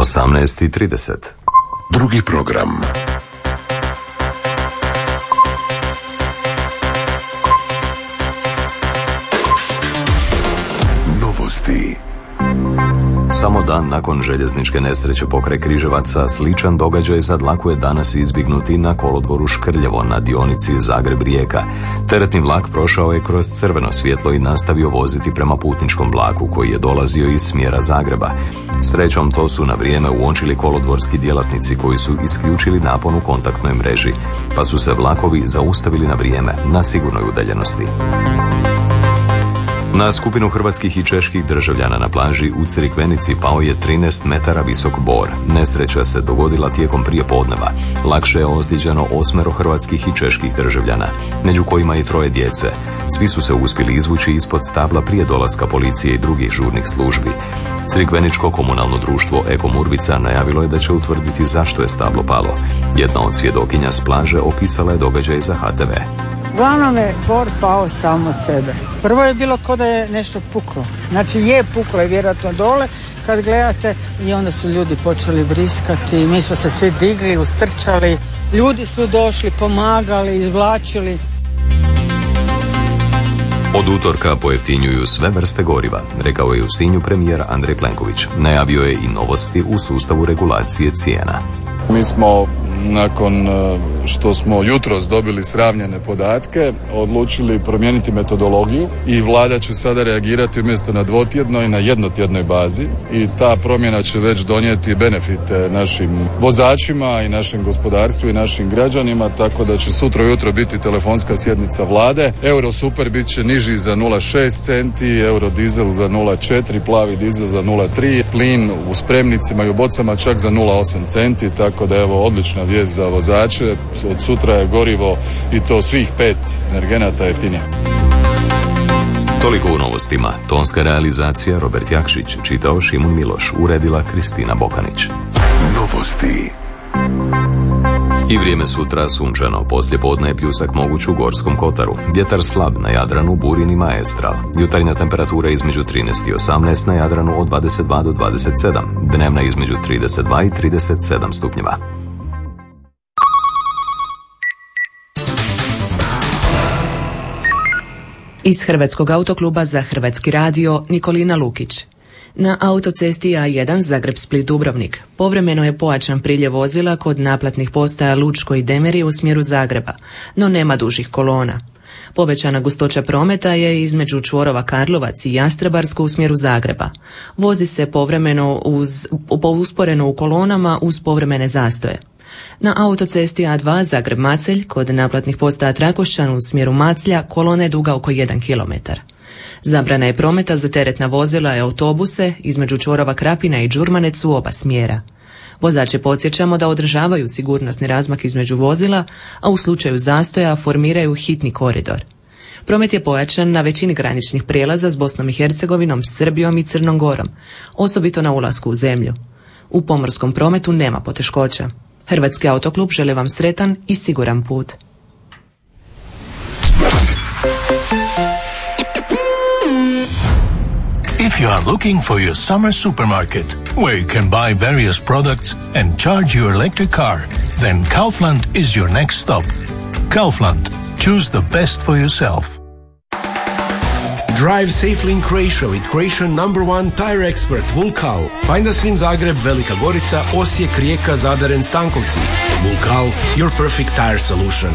18:30. Drugi program. Novosti. Samo dan nakon željezničke nesreće pokraj Križevaca, sličan događaj za dlaku je danas izbjegnuti na kolodvoru Škrljevo na dionici Zagreb-Rijeka. Teretni vlak prošao je kroz crveno svjetlo i nastavio voziti prema putničkom vlaku koji je dolazio iz smjera Zagreba. Srećom, to su na vrijeme uočili kolodvorski djelatnici koji su isključili napon u kontaktnoj mreži, pa su se vlakovi zaustavili na vrijeme na sigurnoj udaljenosti. Na skupinu hrvatskih i čeških državljana na plaži u Crikvenici pao je 13 metara visok bor. Nesreća se dogodila tijekom prijepodneva. Lakše je ozlijeđeno 8 hrvatskih i čeških državljana, među kojima i 3 djece. Svi su se uspjeli izvući ispod stabla prije dolaska policije i drugih žurnih službi. Crikveničko komunalno društvo Eko Murvica najavilo je da će utvrditi zašto je stablo palo. Jedna od svjedokinja s plaže opisala je događaj za HTV. Uglavnom je bor pao sam od sebe. Prvo je bilo kao da je nešto puklo. Znači je puklo je vjerojatno dole kad gledate i onda su ljudi počeli vriskati. Mi smo se svi digli, ustrčali. Ljudi su došli, pomagali, izvlačili. Od utorka pojeftinjuju sve vrste goriva, rekao je u Sinju premijer Andrej Plenković. Najavio je i novosti u sustavu regulacije cijena. Mi smo nakon što smo jutros dobili sravnjene podatke odlučili promijeniti metodologiju i vlada će sada reagirati umjesto na dvotjednoj na jednotjednoj bazi i ta promjena će već donijeti benefite našim vozačima i našem gospodarstvu i našim građanima, tako da će sutra ujutro biti telefonska sjednica vlade. Euro super bit će niži za 0,6 centi, euro dizel za 0,4, plavi dizel za 0,3, plin u spremnicima i u bocama čak za 0,8 centi, tako da evo odlična vijest za vozače. Od sutra je gorivo i to svih 5 energenata jeftinije. Toliko u novostima. Tonska realizacija Robert Jakšić, čitao Šimun Miloš, uredila Kristina Bokanić. Novosti. I vrijeme sutra sunčano, poslije podne je pljusak moguć u Gorskom kotaru. Vjetar slab na Jadranu, Burin i Maestral. Jutarnja temperatura između 13 i 18, na Jadranu od 22 do 27. Dnevna između 32 i 37 stupnjeva. Iz Hrvatskog autokluba za Hrvatski radio Nikolina Lukić. Na autocesti A1 Zagreb-Split-Dubrovnik povremeno je pojačan priljev vozila kod naplatnih postaja Lučko i Demeri u smjeru Zagreba, no nema dužih kolona. Povećana gustoća prometa je između čvorova Karlovac i Jastrebarsko u smjeru Zagreba. Vozi se povremeno usporeno u kolonama uz povremene zastoje. Na autocesti A2 Zagreb-Macelj kod naplatnih postaja Trakošćan u smjeru Maclja kolona je duga oko 1 km. Zabrana je prometa za teretna vozila i autobuse između čvorova Krapina i Đurmanec u oba smjera. Vozače podsjećamo da održavaju sigurnosni razmak između vozila, a u slučaju zastoja formiraju hitni koridor. Promet je pojačan na većini graničnih prijelaza s Bosnom i Hercegovinom, Srbijom i Crnom Gorom, osobito na ulasku u zemlju. U pomorskom prometu nema poteškoća. Hrvatski autoklub želi vam sretan i siguran put. If you are looking for your summer supermarket, where you can buy various products and charge your electric car, then Kaufland is your next stop. Kaufland. Choose the best for yourself. Drive safely in Croatia with Croatian #1 tire expert Vulkal. Find us in Zagreb, Velika Gorica, Osijek, Rijeka, Zadar and Stankovci. Vulkal, your perfect tire solution.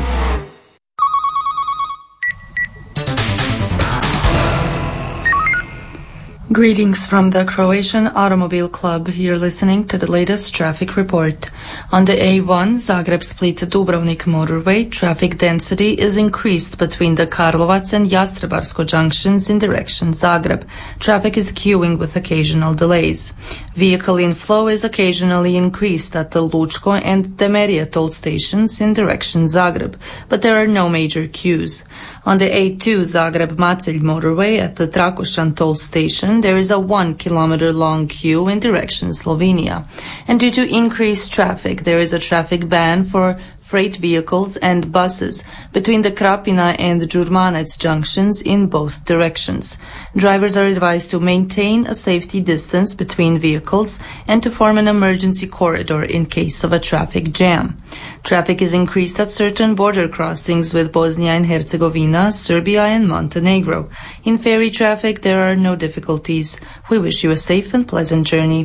Greetings from the Croatian Automobile Club. You're listening to the latest traffic report. On the A1 Zagreb-Split-Dubrovnik motorway, traffic density is increased between the Karlovac and Jastrebarsko junctions in direction Zagreb. Traffic is queuing with occasional delays. Vehicle inflow is occasionally increased at the Lučko and Demerija toll stations in direction Zagreb, but there are no major queues. On the A2 Zagreb-Macelj motorway at the Trakošćan toll station, there is a 1 kilometer long queue in direction Slovenia. And due to increased traffic, there is a traffic ban for freight vehicles and buses between the Krapina and Jurmanets junctions in both directions. Drivers are advised to maintain a safety distance between vehicles and to form an emergency corridor in case of a traffic jam. Traffic is increased at certain border crossings with Bosnia and Herzegovina, Serbia and Montenegro. In ferry traffic, there are no difficulties. We wish you a safe and pleasant journey.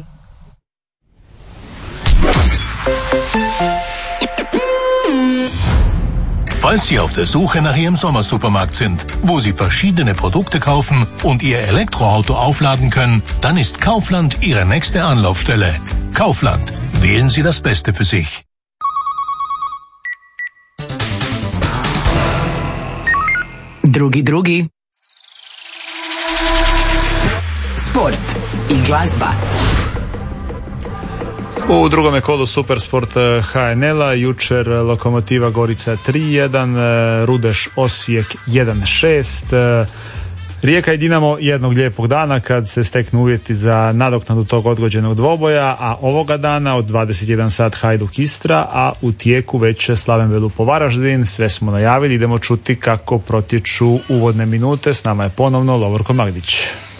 Falls Sie auf der Suche nach Ihrem Sommersupermarkt sind, wo Sie verschiedene Produkte kaufen und Ihr Elektroauto aufladen können, dann ist Kaufland Ihre nächste Anlaufstelle. Kaufland. Wählen Sie das Beste für sich. Drugi. Sport i glazba. U drugome kolu Supersport HNL-a jučer Lokomotiva Gorica 3-1, Rudeš Osijek 1-6. Rijeka i Dinamo jednog lijepog dana kad se steknu uvjeti za nadoknadu tog odgođenog dvoboja, a ovoga dana od 21 sat Hajduk Istra, a u tijeku već Slaven Belupo Varaždin. Sve smo najavili, idemo čuti kako protječu uvodne minute. S nama je ponovno Lovorko Magdić.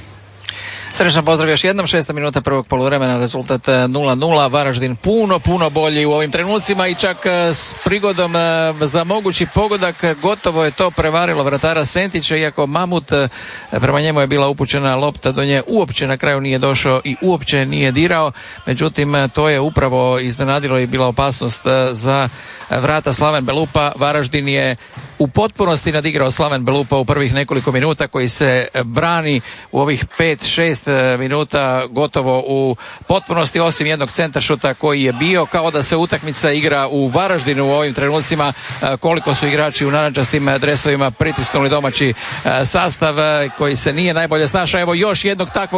Srećan pozdrav još jednom, 6. minuta prvog poluvremena, rezultat 0-0, Varaždin puno bolji u ovim trenucima i čak s prigodom za mogući pogodak gotovo je to prevarilo vratara Sentića, iako Mamut, prema njemu je bila upućena lopta, do nje uopće na kraju nije došao i uopće nije dirao, međutim to je upravo iznenadilo i bila opasnost za vrata Slaven Belupa. Varaždin je u potpunosti nadigrao Slaven Belupa u prvih nekoliko minuta, koji se brani u ovih 5-6 minuta gotovo u potpunosti, osim jednog centaršuta koji je bio, kao da se utakmica igra u Varaždinu u ovim trenucima. Koliko su igrači u narančastim dresovima pritisnuli domaći sastav koji se nije najbolje snašao. Evo još jednog takvog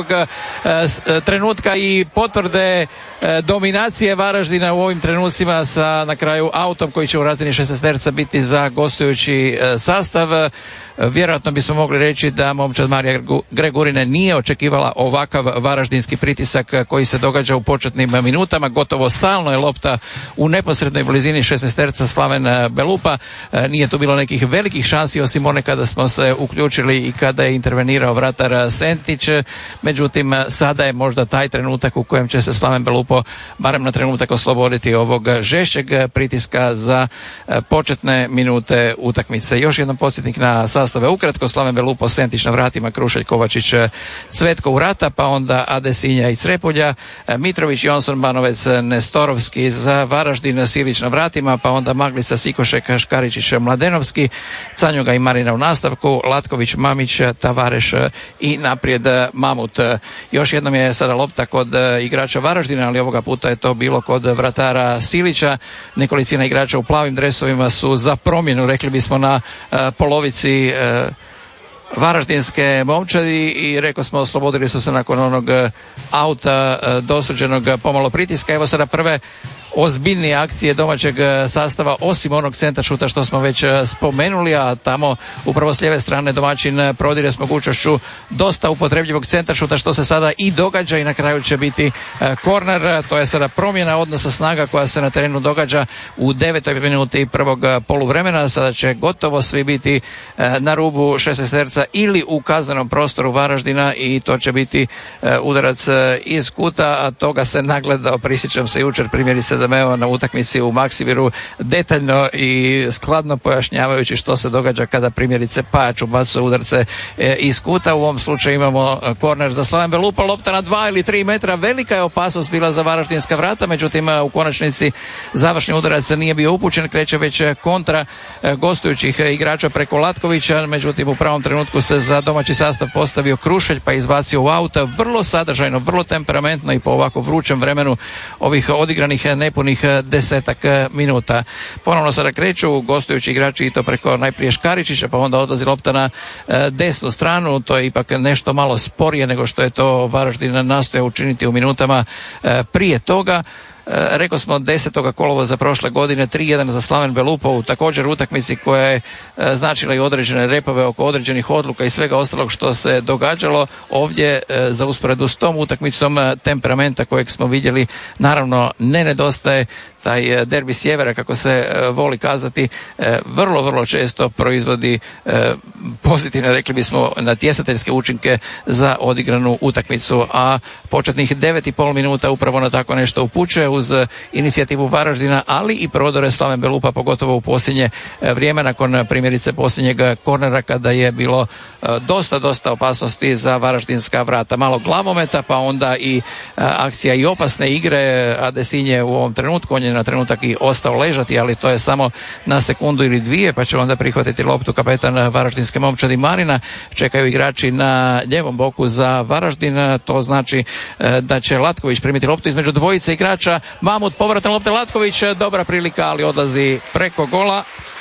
trenutka i potvrde dominacije Varaždina u ovim trenucima sa na kraju autom koji će u razini 16 biti za gostujući sastav. Vjerojatno bismo mogli reći da momčad Marija Gregurine nije očekivala ovakav varaždinski pritisak koji se događa u početnim minutama. Gotovo stalno je lopta u neposrednoj blizini 16 Slaven Belupa. Nije tu bilo nekih velikih šansi, osim one kada smo se uključili i kada je intervenirao vratar Sentić. Međutim, sada je možda taj trenutak u kojem će se Slaven Belupo barem na trenutak osloboditi ovog žešćeg pritiska za početne minute utakmice. Još jedan podsjetnik na sastave ukratko: Slaven Belupo, Sentić na vratima, Krušelj, Kovačić, Cvetko u vrata, pa onda Adesinja i Crepulja, Mitrović, Jonson, Banovec, Nestorovski za Varaždin, Silić na vratima, pa onda Maglica, Sikošek, Škaričić, Mladenovski, Canjoga i Marina u nastavku, Latković, Mamić, Tavareš i naprijed Mamut. Još jednom je sada lopta kod igrača Varaždina, ali ovoga puta je to bilo kod vratara Silića. Nekolicina igrača u plavim dresovima su za promjenu, rekli bismo, na polovici varaždinske momčadi i rekao smo oslobodili su se nakon onog auta dosuđenog pomalo pritiska. Evo sada prve ozbiljnije akcije domaćeg sastava, osim onog centaršuta što smo već spomenuli, a tamo upravo s lijeve strane domaćin prodire s mogućnošću dosta upotrebljivog centaršuta, što se sada i događa i na kraju će biti korner. To je sada promjena odnosa snaga koja se na terenu događa u 9. minuti prvog poluvremena. Sada će gotovo svi biti na rubu 16 ili u kaznenom prostoru Varaždina i to će biti udarac iz kuta, a toga se nagledao, prisjećam se jučer primjerice Dameo na utakmici u Maksimiru, detaljno i skladno pojašnjavajući što se događa kada primjerice Pajač ubacuje udarce iz kuta. U ovom slučaju imamo korner za Slaven Belupa, lopta na 2 ili 3 metra, velika je opasnost bila za varaždinska vrata, međutim u konačnici završni udarac nije bio upućen, kreće već kontra gostujućih igrača preko Latkovića, međutim u pravom trenutku se za domaći sastav postavio Krušelj pa izbacio u auta, vrlo sadržajno, vrlo temperamentno i po ovako vrućem vremenu ovih odigranih nepunih 10 minuta. Ponovno sada kreću gostujući igrači i to preko najprije Škaričića, pa onda odlazi lopta na desnu stranu. To je ipak nešto malo sporije nego što je to Varaždin nastojao učiniti u minutama prije toga. Rekao smo 10. kolovoza prošle godine 3-1 za Slaven Belupo u također utakmici koja je značila i određene repove oko određenih odluka i svega ostalog što se događalo. Ovdje za usporedu s tom utakmicom temperamenta kojeg smo vidjeli naravno ne nedostaje. taj derbi sjevera, kako se voli kazati, vrlo, vrlo često proizvodi pozitivne, rekli bismo, natjecateljske učinke za odigranu utakmicu, a početnih 9,5 minuta upravo na tako nešto upućuje uz inicijativu Varaždina, ali i prodore Slaven Belupa, pogotovo u posljednje vrijeme, nakon primjerice posljednjeg kornera kada je bilo dosta opasnosti za varaždinska vrata. Malo glavometa, pa onda i akcija i opasne igre. Adesinje u ovom trenutku, on je na trenutak i ostao ležati, ali to je samo na sekundu ili dvije, pa će onda prihvatiti loptu kapetan varaždinske momčadi Marina. Čekaju igrači na ljevom boku za Varaždin, to znači da će Latković primiti loptu između dvojice igrača. Mamut, povratna lopta, Latković, dobra prilika, ali odlazi preko gola.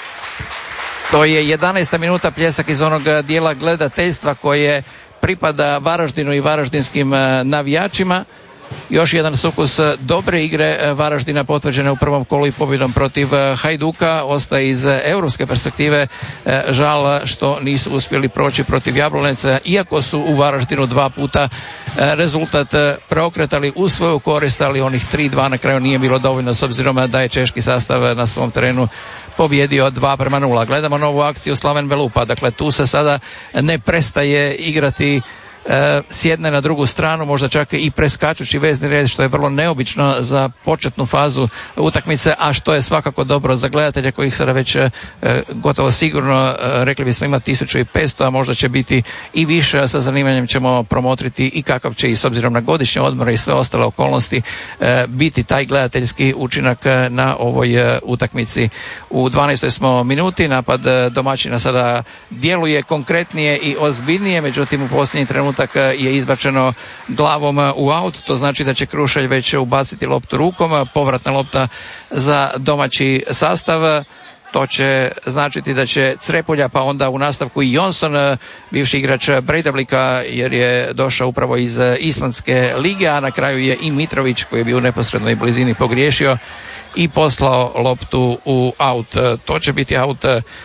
To je 11. minuta, pljesak iz onog dijela gledateljstva koje pripada Varaždinu i varaždinskim navijačima. Još jedan sukus dobre igre Varaždina potvrđene u prvom kolu i pobjedom protiv Hajduka. Ostaje iz europske perspektive žal što nisu uspjeli proći protiv Jablonca, iako su u Varaždinu 2 puta rezultat preokretali u svoju korist, ali onih 3-2 na kraju nije bilo dovoljno, s obzirom da je češki sastav na svom terenu pobjedio 2:0. Gledamo novu akciju Slaven Belupa, dakle tu se sada ne prestaje igrati s jedne na drugu stranu, možda čak i preskačući vezni red, što je vrlo neobično za početnu fazu utakmice, a što je svakako dobro za gledatelje kojih sada već gotovo sigurno, rekli bismo, ima 1500, a možda će biti i više. Sa zanimanjem ćemo promotriti i kakav će, i s obzirom na godišnje odmore i sve ostale okolnosti, biti taj gledateljski učinak na ovoj utakmici. U 12. smo minuti, napad domaćina sada djeluje konkretnije i ozbiljnije, međutim u posljednji trenutak je izbačeno glavom u aut, to znači da će Krušelj već ubaciti loptu rukom, povratna lopta za domaći sastav. To će značiti da će Crepulja, pa onda u nastavku i Jonsson, bivši igrač Breidablika, jer je došao upravo iz Islandske lige, a na kraju je i Mitrović, koji je bio u neposrednoj blizini, pogriješio i poslao loptu u aut. To će biti aut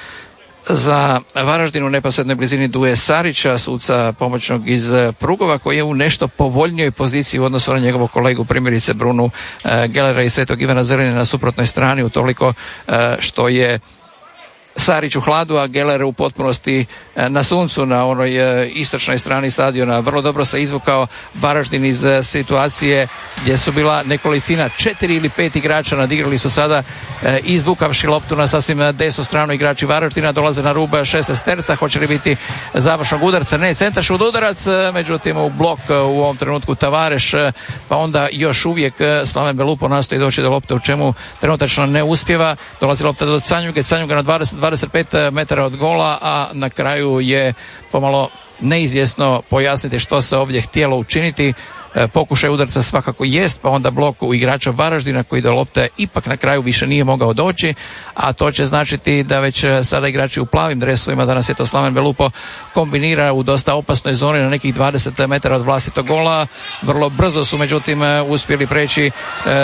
za Varaždin u neposrednoj blizini Duje Sarića, suca pomoćnog iz Prugova, koji je u nešto povoljnijoj poziciji u odnosu na njegovog kolegu, primjerice Brunu Gelera i Svetog Ivana Zeline na suprotnoj strani, utoliko što je Sarić u hladu, a Geller u potpunosti na suncu na onoj istočnoj strani stadiona. Vrlo dobro se izvukao Varaždin iz situacije gdje su bila nekolicina 4 ili 5 igrača, nadigrali su sada izvukavši loptu na sasvim desnu stranu igrači Varaždina, dolaze na rub 16 terca, hoće li biti završnog udarca? Ne, centaršut udarac, međutim u blok u ovom trenutku Tavareš, pa onda još uvijek Slaven Belupo nastoji doći do lopte, u čemu trenutačno ne uspjeva. Dolazi lopta do Canjuge na 25 metara od gola, a na kraju je pomalo neizvjesno pojasniti što se ovdje htjelo učiniti. Pokušaj udarca svakako jest, pa onda blok u igrača Varaždina koji do lopte ipak na kraju više nije mogao doći, a to će značiti da već sada igrači u plavim dresovima, danas je to Slaven Belupo, kombinira u dosta opasnoj zoni na nekih 20 metara od vlastitog gola. Vrlo brzo su međutim uspjeli preći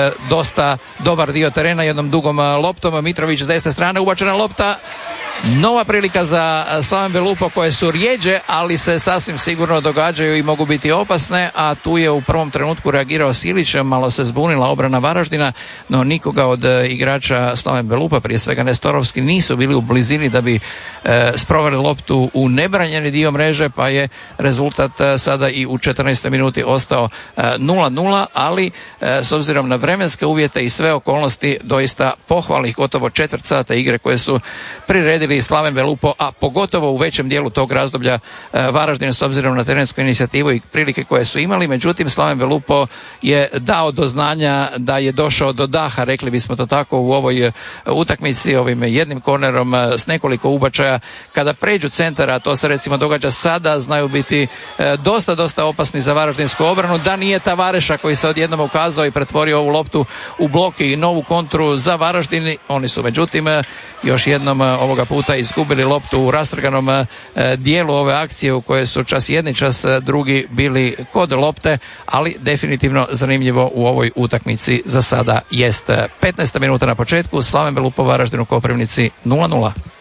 dosta dobar dio terena jednom dugom loptom. Mitrović s desne strane, ubačena lopta. Nova prilika za Slaven Belupo, koje su rijeđe, ali se sasvim sigurno događaju i mogu biti opasne, a tu je u prvom trenutku reagirao Silić, malo se zbunila obrana Varaždina, no nikoga od igrača Slaven Belupa, prije svega Nestorovski, nisu bili u blizini da bi sproveli loptu u nebranjeni dio mreže, pa je rezultat sada i u 14. minuti ostao 0:0, ali s obzirom na vremenske uvjete i sve okolnosti, doista pohvalnih gotovo četvrt sata igre koje su priredili Slaven Belupo, a pogotovo u većem dijelu tog razdoblja Varaždin, s obzirom na terensku inicijativu i prilike koje su imali. Međutim, Slaven Belupo je dao do znanja da je došao do daha, rekli bismo to tako, u ovoj utakmici, ovim jednim kornerom s nekoliko ubačaja. Kada pređu centara, a to se recimo događa sada, znaju biti dosta opasni za varaždinsku obranu. Da nije Tavareša koji se odjednom ukazao i pretvorio ovu loptu u blok i novu kontru za Varaždin, oni su međutim još jednom ovoga puta izgubili loptu u rastrganom dijelu ove akcije, u kojoj su čas jedni, čas drugi bili kod lopte, ali definitivno zanimljivo u ovoj utakmici za sada jest 15. minuta na početku, Slaven Belupo Varaždin u Koprivnici 0:0.